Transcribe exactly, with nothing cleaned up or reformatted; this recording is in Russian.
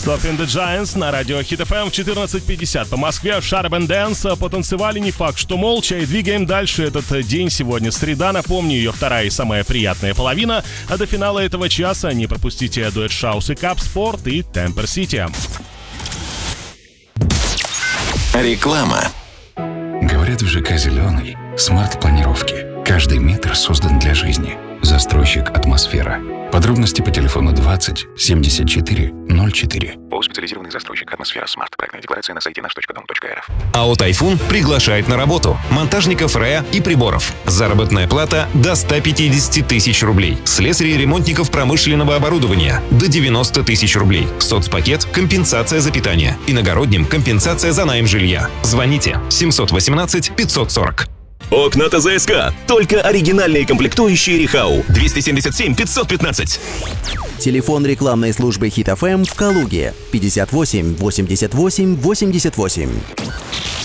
Stopping the Giants на радио Hit эф эм в четырнадцать пятьдесят по Москве. Sharp and Dance потанцевали не факт, что молча. И двигаем дальше этот день. Сегодня среда. Напомню, ее вторая и самая приятная половина. А до финала этого часа не пропустите дуэт Шаус и Кап Спорт и Темпер Сити. Реклама. Говорят, в ЖК «Зеленый» смарт-планировки. Каждый метр создан для жизни. Застройщик «Атмосфера». Подробности по телефону двадцать семьдесят четыре ноль четыре. ООО «Специализированный застройщик «Атмосфера Смарт». Проектная декларация на сайте наш точка дом точка эр эф. АО «Тайфун» приглашает на работу монтажников РЭА и приборов. Заработная плата до ста пятидесяти тысяч рублей. Слесарей и ремонтников промышленного оборудования до девяноста тысяч рублей. Соцпакет – компенсация за питание. Иногородним – компенсация за найм жилья. Звоните семьсот восемнадцать пятьсот сорок. Окна ТЗСК. Только оригинальные комплектующие Рихау. двести семьдесят семь пятьсот пятнадцать. Телефон рекламной службы Hit эф эм в Калуге. пятьдесят восемь восемьдесят восемь восемьдесят восемь.